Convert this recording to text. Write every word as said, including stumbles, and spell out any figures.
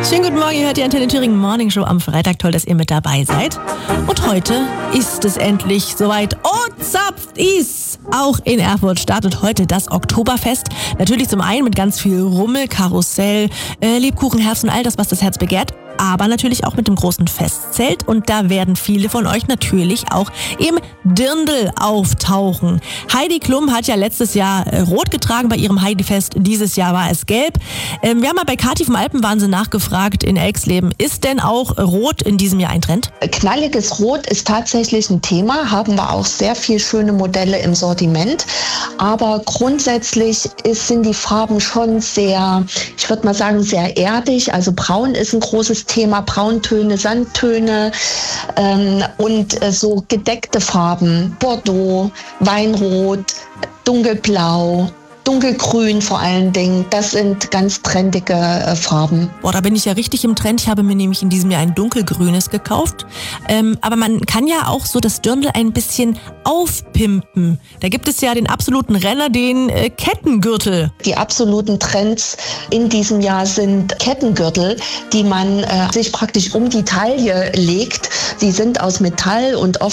Schönen guten Morgen, ihr hört die Antenne Thüringen Morning Show am Freitag. Toll, dass ihr mit dabei seid. Und heute ist es endlich soweit. Oh, zapft is! Auch in Erfurt startet heute das Oktoberfest. Natürlich zum einen mit ganz viel Rummel, Karussell, äh, Lebkuchen, Herzen, all das, was das Herz begehrt. Aber natürlich auch mit dem großen Festzelt. Und da werden viele von euch natürlich auch im Dirndl auftauchen. Heidi Klum hat ja letztes Jahr äh, rot getragen bei ihrem Heidi-Fest. Dieses Jahr war es gelb. Ähm, wir haben mal bei Kathi vom Alpenwahnsinn nachgefragt in Elxleben. Ist denn auch rot in diesem Jahr ein Trend? Knalliges Rot ist tatsächlich ein Thema. Haben wir auch sehr viele schöne Modelle im Sortiment. Aber grundsätzlich ist, sind die Farben schon sehr, ich würde mal sagen, sehr erdig. Also braun ist ein großes Thema, Brauntöne, Sandtöne ähm, und äh, so gedeckte Farben, Bordeaux, Weinrot, Dunkelblau, Dunkelgrün vor allen Dingen, das sind ganz trendige äh, Farben. Boah, da bin ich ja richtig im Trend. Ich habe mir nämlich in diesem Jahr ein dunkelgrünes gekauft. Ähm, aber man kann ja auch so das Dirndl ein bisschen aufpimpen. Da gibt es ja den absoluten Renner, den äh, Kettengürtel. Die absoluten Trends in diesem Jahr sind Kettengürtel, die man äh, sich praktisch um die Taille legt. Die sind aus Metall und oft